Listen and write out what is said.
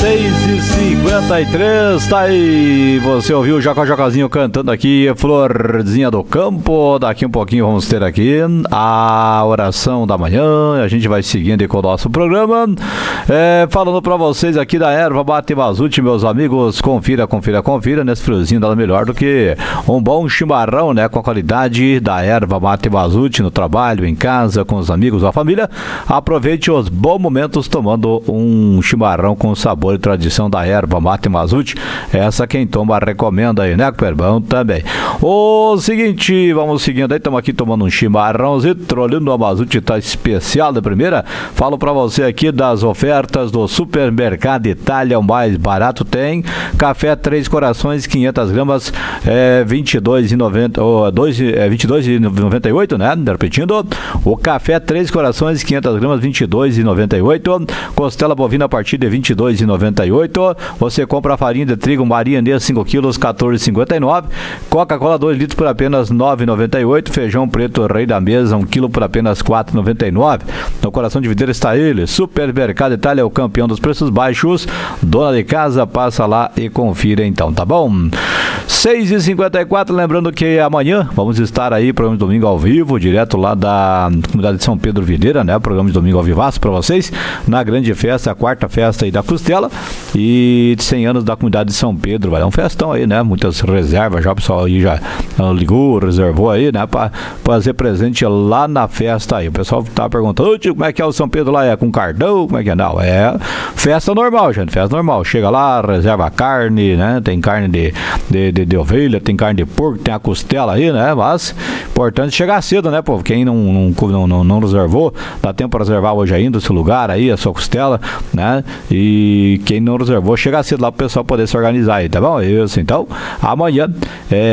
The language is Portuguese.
6h53, tá aí. Você ouviu o Jocazinho cantando aqui, Florzinha do Campo. Daqui um pouquinho vamos ter aqui a oração da manhã. A gente vai seguindo aí com o nosso programa. Falando pra vocês aqui da erva mate Mazute, meus amigos. Confira. Nesse friozinho nada melhor do que um bom chimarrão, né? Com a qualidade da erva mate Mazute no trabalho, em casa, com os amigos, a família. Aproveite os bons momentos tomando um chimarrão com sabor e tradição da erva mate Mazute. Essa quem toma recomenda aí, né, Perbão? Também. O seguinte, vamos seguindo aí, estamos aqui tomando um chimarrãozinho, trolando a Mazute, tá especial de primeira. Falo pra você aqui das ofertas do Supermercado Itália, o mais barato tem. Café Três Corações, 500 gramas, R$22,98, né? Repetindo, o café Três Corações, 500 gramas, R$22,98. Costela bovina a partir de R$22,98. Você compra a farinha de trigo Marianês 5 quilos, R$14,59. Coca-Cola 2 litros por apenas R$9,98. Feijão preto Rei da Mesa 1 quilo por apenas R$4,99. No coração de videira está ele, Supermercado Itália, o campeão dos preços baixos. Dona de casa, passa lá e confira então, tá bom? 6h54, lembrando que amanhã vamos estar aí, programa de domingo ao vivo, direto lá da comunidade de São Pedro Videira, né? Programa de domingo ao vivaço pra vocês, na grande festa, a quarta festa aí da Costela e de 100 anos da comunidade de São Pedro. Vai dar um festão aí, né? Muitas reservas já, o pessoal aí já ligou, reservou aí, né? Pra fazer presente lá na festa aí. O pessoal tá perguntando, ô tio, como é que é o São Pedro lá? É com cardão? Como é que é? Não, é festa normal, gente, festa normal. Chega lá, reserva carne, né? Tem carne de ovelha, tem carne de porco, tem a costela aí, né? Mas importante chegar cedo, né, povo? Quem não reservou, dá tempo para reservar hoje ainda esse lugar aí, a sua costela, né? E quem não reservou, chega cedo lá pro pessoal poder se organizar aí, tá bom? Isso, então, amanhã